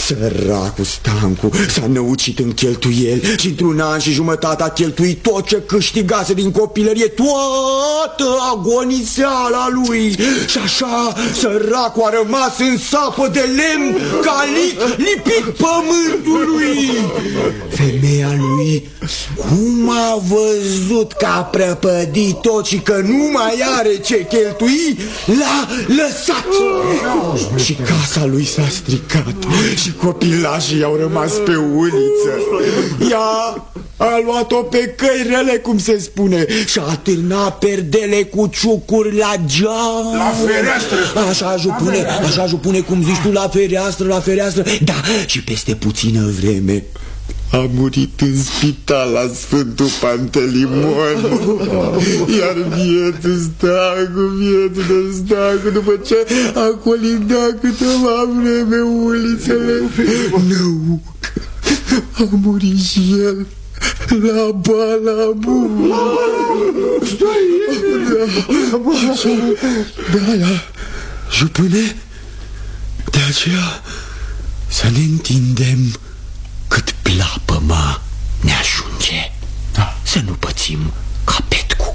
Săracul Stancu s-a năucit în cheltuieli și într-un an și jumătate a cheltuit tot ce câștigase din copilărie, toată agoniseala lui. Și așa săracul a rămas în sapă de lemn, calic, lipit pământului. Femeia lui, cum a văzut că a prăpădit tot și că nu mai are ce cheltui, l-a lăsat. Și casa lui s-a stricat și copilașii au rămas pe uliță. Ea a luat-o pe căi rele, cum se spune, și a târnat perdele cu ciucuri la geam. La fereastră. Așa jupune, cum zici tu, la fereastră. Da, și peste puțină vreme a murit în spital la Sfântul Pantelimon. Iar bietul Stancu, după ce a colindat câteva vreme ulițele, nu, a murit și el la Balamu. Da, jupâne, de aceea să ne întindem cât plapăma ne ajunge. Da. Să nu pățim ca Petcu,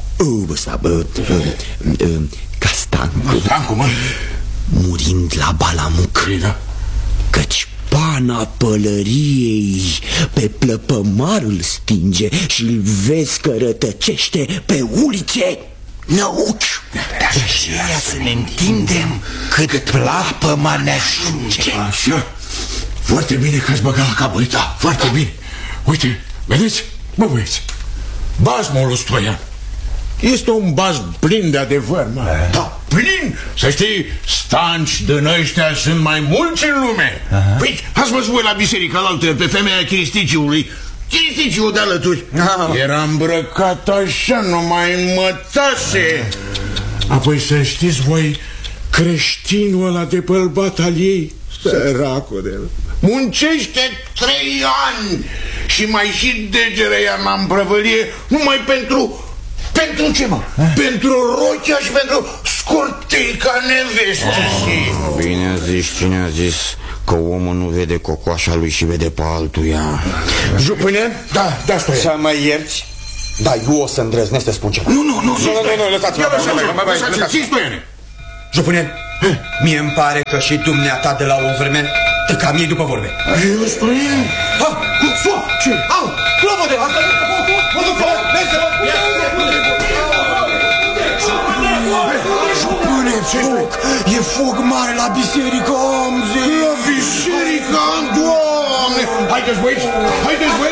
ca Stancu, murind la Balamuc. Da. Căci pana pălăriei pe plăpămar îl stinge și îl vezi că rătăcește pe ulițe năuci. De aceea să ne întindem cât plapăma ne ajunge. Așa. Foarte bine că ați băgat la cap, da, foarte bine. Uite, vedeți, mă băieți, basmul lui Stoian este un bas plin de adevăr, mă. Da, plin. Să știi, stanci din ăștia sunt mai mulți în lume. Păi, ați văzut voi la biserica alaltă pe femeia Chiristiciului, Chiristiciul de alături. Era îmbrăcat așa, numai în mătase. Apoi să știți voi, creștinul ăla de bărbat al ei, săracul de el, muncește 3 ani și mai și degere ea în prăvălie numai pentru ce, mă? Pentru rochia și pentru scurtica nevestii. Bine a zis cine a zis că omul nu vede cocoașa lui și vede pe altuia. Jupâne? Da, Stoian. Să mă ierți? Da, eu o să îndrăznesc să spun ceva. Nu, lăsați-mă. Lăsați-mă, Stoiane. Jupâne, mie îmi pare că și dumneata de la o vreme te cam iei după vorbe. Eu, Stoian? Ce? Au, clopăte, asta e foc, e foc mare la biserică, am zis. La biserică, Doamne! Haideți, băieți,